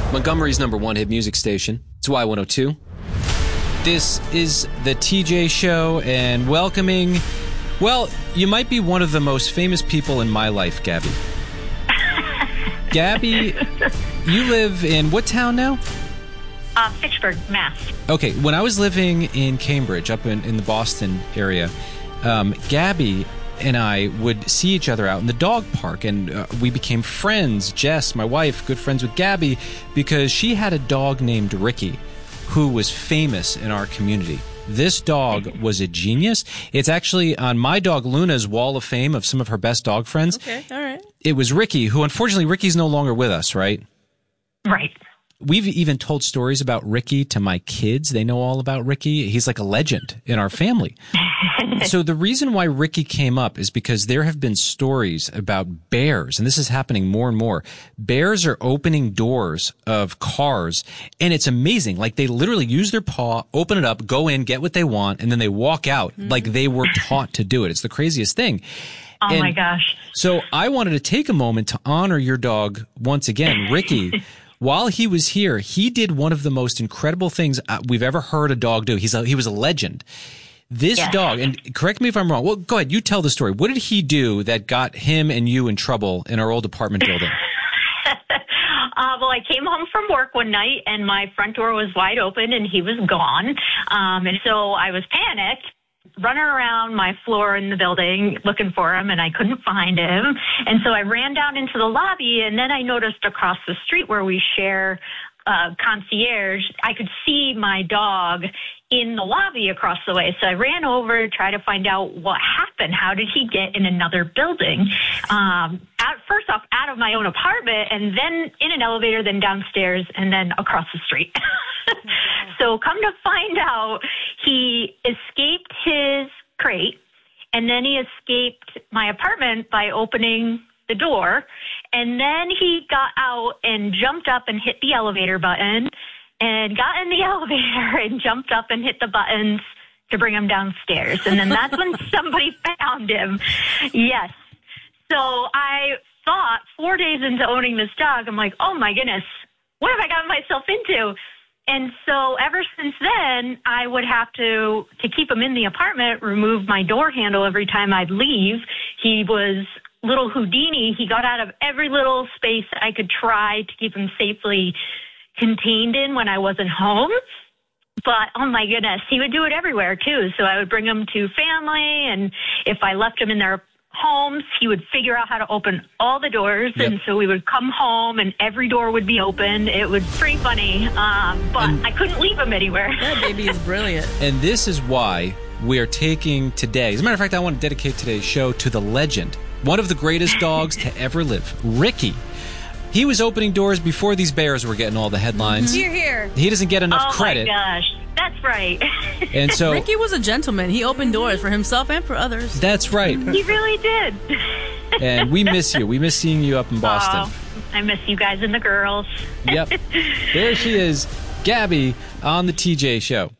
Montgomery's #1 hit music station. It's Y102. This is the TJ Show, and welcoming, well, you might be one of the most famous people in my life, Gabby. Gabby, you live in what town now? Fitchburg, Mass. Okay, when I was living in Cambridge, up in the Boston area, Gabby and I would see each other out in the dog park, and we became friends. Jess, my wife, good friends with Gabby, because she had a dog named Ricky who was famous in our community. This dog was a genius. It's actually on my dog Luna's wall of fame of some of her best dog friends. Okay, all right. It was Ricky, who unfortunately Ricky's no longer with us, right? Right. We've even told stories about Ricky to my kids. They know all about Ricky. He's like a legend in our family. So the reason why Ricky came up is because there have been stories about bears, and this is happening more and more. Bears are opening doors of cars, and it's amazing. Like, they literally use their paw, open it up, go in, get what they want, and then they walk out like they were taught to do it. It's the craziest thing. Oh, my gosh. So I wanted to take a moment to honor your dog once again, Ricky. While he was here, he did one of the most incredible things we've ever heard a dog do. He was a legend. This dog, and correct me if I'm wrong. Well, go ahead. You tell the story. What did he do that got him and you in trouble in our old apartment building? Well, I came home from work one night, and my front door was wide open, and he was gone. And so I was panicked, running around my floor in the building looking for him, and I couldn't find him. And so I ran down into the lobby, and then I noticed across the street where we share concierge, I could see my dog in the lobby across the way. So I ran over to try to find out what happened. How did he get in another building? First off, out of my own apartment, and then in an elevator, then downstairs, and then across the street. So come to find out, he escaped his crate, and then he escaped my apartment by opening the door, and then he got out and jumped up and hit the elevator button, and got in the elevator and jumped up and hit the buttons to bring him downstairs. And then that's when somebody found him. Yes. So I thought 4 days into owning this dog, I'm like, oh my goodness, what have I gotten myself into? And so ever since then, I would have to keep him in the apartment, remove my door handle every time I'd leave. He was little Houdini. He got out of every little space I could try to keep him safely contained in when I wasn't home. But, oh my goodness, he would do it everywhere too. So I would bring him to family, and if I left him in their homes, he would figure out how to open all the doors. Yep. And so we would come home and every door would be open. It was pretty funny, but I couldn't leave him anywhere. That baby is brilliant. And this is why we are taking today, as a matter of fact, I want to dedicate today's show to the legend, one of the greatest dogs to ever live, Ricky. He was opening doors before these bears were getting all the headlines. Hear, hear. He doesn't get enough credit. Oh my gosh, that's right. And so Ricky was a gentleman. He opened doors for himself and for others. That's right. He really did. And we miss you. We miss seeing you up in Boston. Oh, I miss you guys and the girls. Yep. There she is, Gabby, on the TJ Show.